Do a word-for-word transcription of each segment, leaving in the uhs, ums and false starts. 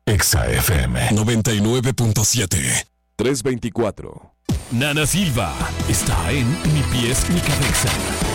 Exa F M noventa y nueve punto siete. tres veinticuatro. Nana Silva está en Ni Pies Ni Cabeza.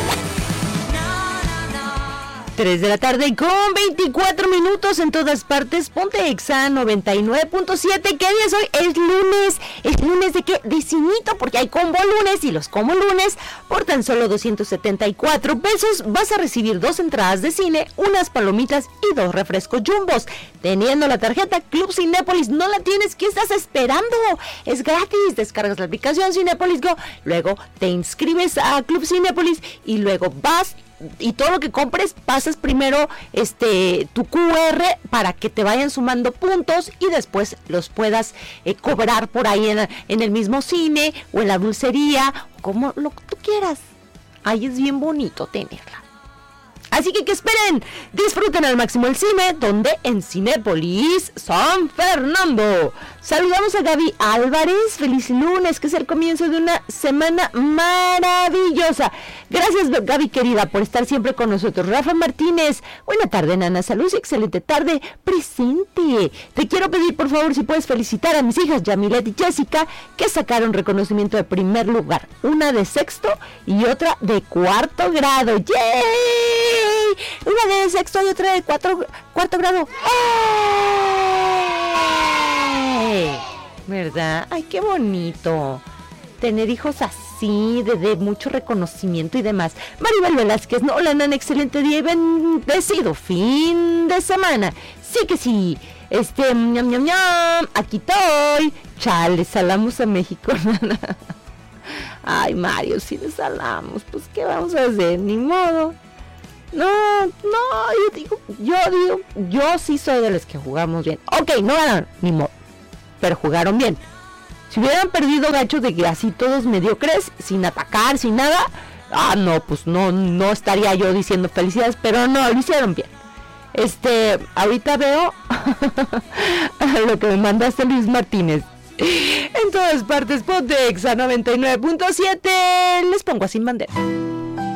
tres de la tarde con veinticuatro minutos en todas partes. Ponte Exa noventa y nueve punto siete. ¿Qué día es hoy? Es lunes. ¿Es lunes de qué? De cinito, porque hay combo lunes y los combo lunes por tan solo doscientos setenta y cuatro pesos vas a recibir dos entradas de cine, unas palomitas y dos refrescos Jumbos. Teniendo la tarjeta Club Cinépolis, no la tienes, ¿qué estás esperando? Es gratis. Descargas la aplicación Cinépolis Go, luego te inscribes a Club Cinépolis y luego vas y todo lo que compres pasas primero este tu Q R para que te vayan sumando puntos y después los puedas eh, cobrar por ahí en, en el mismo cine o en la dulcería, como lo que tú quieras. Ahí es bien bonito tenerla. Así que, ¿qué esperen? Disfruten al máximo el cine, donde en Cinépolis San Fernando. Saludamos a Gaby Álvarez. Feliz lunes, que es el comienzo de una semana maravillosa. Gracias, Gaby querida, por estar siempre con nosotros. Rafa Martínez, buena tarde, Nana. Salud y excelente tarde presente. Te quiero pedir, por favor, si puedes felicitar a mis hijas Yamilet y Jessica, que sacaron reconocimiento de primer lugar. Una de sexto y otra de cuarto grado. ¡Yay! Una de sexto y otra de cuatro, cuarto grado. ¡Ay! ¿Verdad? Ay, qué bonito tener hijos así, de, de mucho reconocimiento y demás. Maribel Velázquez, no, hola, Nana, excelente día y bendecido fin de semana. Sí que sí. Este, ñam, ñam, ñam, aquí estoy. Chale, salamos a México, Nana. Ay, Mario, si le salamos, pues, ¿qué vamos a hacer? Ni modo. No, no, yo digo, yo digo, yo sí soy de los que jugamos bien. Ok, no ganaron, ni modo, pero jugaron bien. Si hubieran perdido gacho de que así todos mediocres, sin atacar, sin nada, ah, no, pues no, no estaría yo diciendo felicidades, pero no, lo hicieron bien. Este, ahorita veo lo que me mandaste, Luis Martínez. En todas partes, ponte Exa noventa y nueve punto siete, les pongo a Sin Bandera.